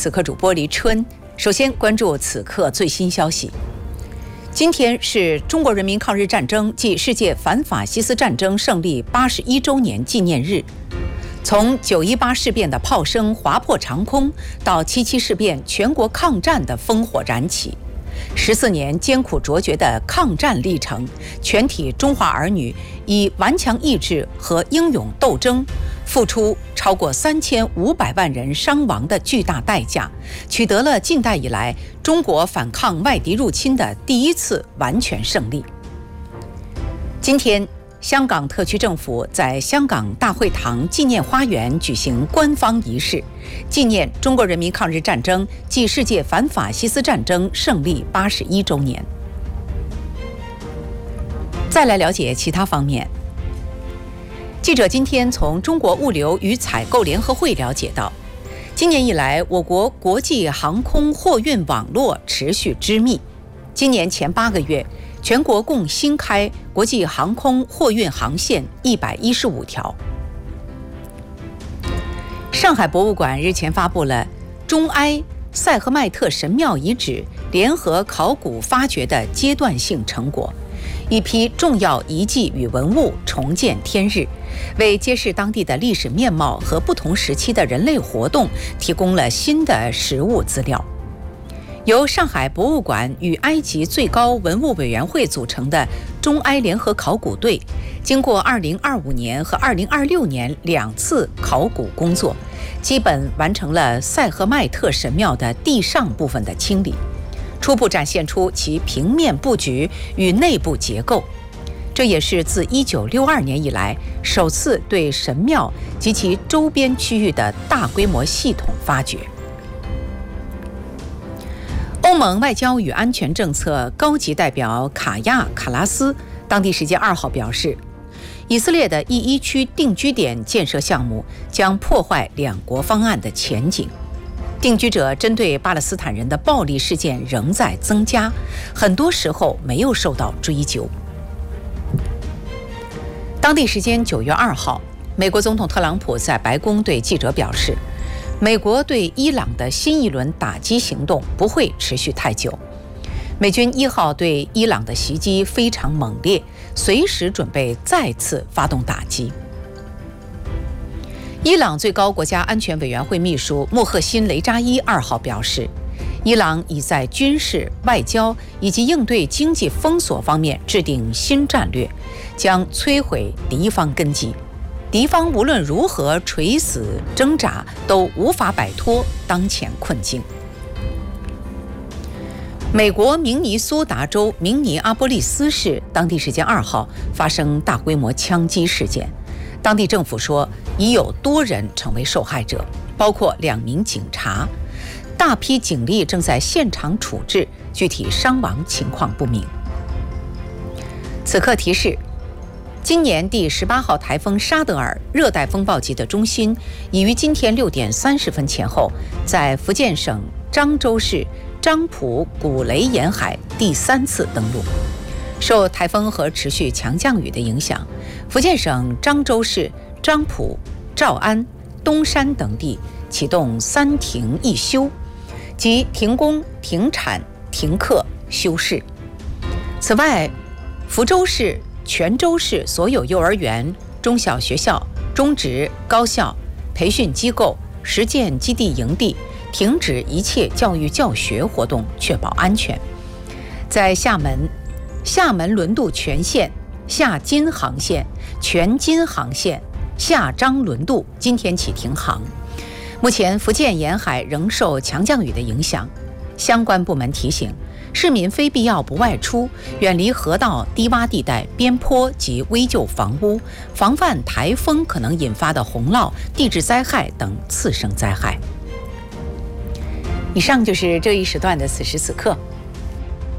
此刻主播黎春。首先关注此刻最新消息。今天是中国人民抗日战争暨世界反法西斯战争胜利81周年纪念日。从9·18事变的炮声划破长空，到7·7事变全国抗战的烽火燃起，14年艰苦卓绝的抗战历程，全体中华儿女以顽强意志和英勇斗争，付出超过3500万人伤亡的巨大代价，取得了近代以来中国反抗外敌入侵的第一次完全胜利。今天，香港特区政府在香港大会堂纪念花园举行官方仪式，纪念中国人民抗日战争暨世界反法西斯战争胜利81周年。再来了解其他方面。记者今天从中国物流与采购联合会了解到，今年以来，我国国际航空货运网络持续织密。今年前8个月，全国共新开国际航空货运航线115条。上海博物馆日前发布了中埃塞赫迈特神庙遗址联合考古发掘的阶段性成果，一批重要遗迹与文物重见天日，为揭示当地的历史面貌和不同时期的人类活动提供了新的实物资料。由上海博物馆与埃及最高文物委员会组成的中埃联合考古队，经过2025年和2026年2次考古工作，基本完成了塞赫迈特神庙的地上部分的清理，初步展现出其平面布局与内部结构。这也是自1962年以来首次对神庙及其周边区域的大规模系统发掘。欧盟外交与安全政策高级代表卡亚卡拉斯当地时间2号表示，以色列的E1区定居点建设项目将破坏两国方案的前景。定居者针对巴勒斯坦人的暴力事件仍在增加，很多时候没有受到追究。当地时间9月2号，美国总统特朗普在白宫对记者表示，美国对伊朗的新一轮打击行动不会持续太久。美军1号对伊朗的袭击非常猛烈，随时准备再次发动打击。伊朗最高国家安全委员会秘书穆赫辛·雷扎伊2号表示，伊朗已在军事、外交以及应对经济封锁方面制定新战略，将摧毁敌方根基。敌方无论如何垂死挣扎，都无法摆脱当前困境。美国明尼苏达州明尼阿波利斯市当地时间2号发生大规模枪击事件，当地政府说已有多人成为受害者，包括2名警察，大批警力正在现场处置，具体伤亡情况不明。此刻提示，今年第18号台风沙德尔热带风暴级的中心已于今天6点30分前后在福建省漳州市漳浦古雷沿海第3次登陆。受台风和持续强降雨的影响，福建省漳州市漳浦、诏安、东山等地启动3停1休，即停工、停产、停课、休市。此外，福州市、泉州市所有幼儿园、中小学校、中职、高校、培训机构、实践基地营地停止一切教育教学活动，确保安全。在厦门轮渡全线、厦金航线、全金航线、厦漳轮渡今天起停航。目前福建沿海仍受强降雨的影响，相关部门提醒市民非必要不外出，远离河道、低洼地带、边坡及危旧房屋，防范台风可能引发的洪涝、地质灾害等次生灾害。以上就是这一时段的此时此刻。